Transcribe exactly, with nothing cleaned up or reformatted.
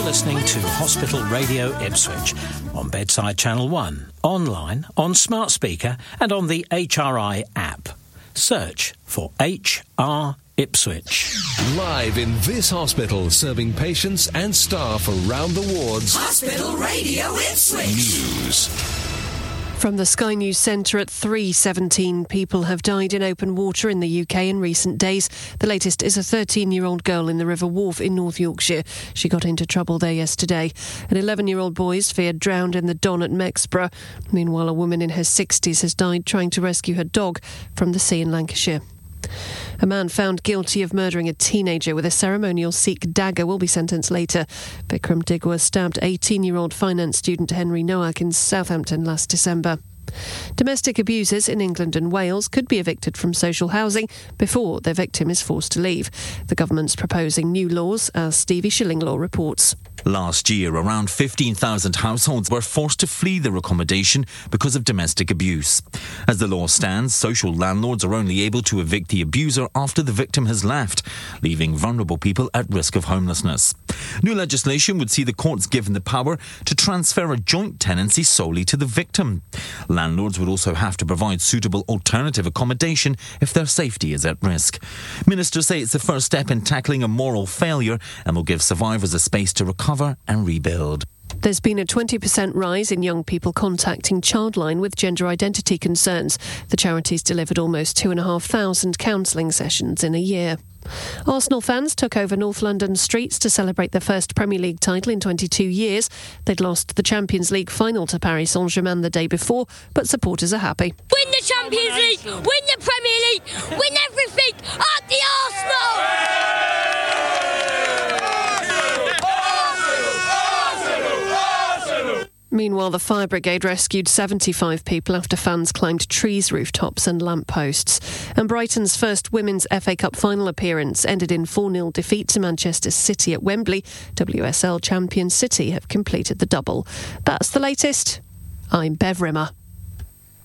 listening to Hospital Radio Ipswich on Bedside Channel one, online, on smart speaker and on the H R I app. Search for H R Ipswich. Live in this hospital, serving patients and staff around the wards. Hospital Radio Ipswich. News. From the Sky News Centre at three seventeen, people have died in open water in the U K in recent days. The latest is a thirteen-year-old girl in the River Wharfe in North Yorkshire. She got into trouble there yesterday. An eleven-year-old boy is feared drowned in the Don at Mexborough. Meanwhile, a woman in her sixties has died trying to rescue her dog from the sea in Lancashire. A man found guilty of murdering a teenager with a ceremonial Sikh dagger will be sentenced later. Vikram Digwa stabbed eighteen-year-old finance student Henry Nowak in Southampton last December. Domestic abusers in England and Wales could be evicted from social housing before their victim is forced to leave. The government's proposing new laws, as Stevie Shillinglaw reports. Last year, around fifteen thousand households were forced to flee their accommodation because of domestic abuse. As the law stands, social landlords are only able to evict the abuser after the victim has left, leaving vulnerable people at risk of homelessness. New legislation would see the courts given the power to transfer a joint tenancy solely to the victim. Landlords would also have to provide suitable alternative accommodation if their safety is at risk. Ministers say it's the first step in tackling a moral failure and will give survivors a space to recover and rebuild. There's been a twenty percent rise in young people contacting Childline with gender identity concerns. The charity's delivered almost two thousand five hundred counselling sessions in a year. Arsenal fans took over North London streets to celebrate their first Premier League title in twenty-two years. They'd lost the Champions League final to Paris Saint-Germain the day before, but supporters are happy. Win the Champions League, win the Premier League, win everything at the Arsenal! Meanwhile, the fire brigade rescued seventy-five people after fans climbed trees, rooftops and lampposts. And Brighton's first Women's F A Cup final appearance ended in four nil defeat to Manchester City at Wembley. W S L champion City have completed the double. That's the latest. I'm Bev Rimmer.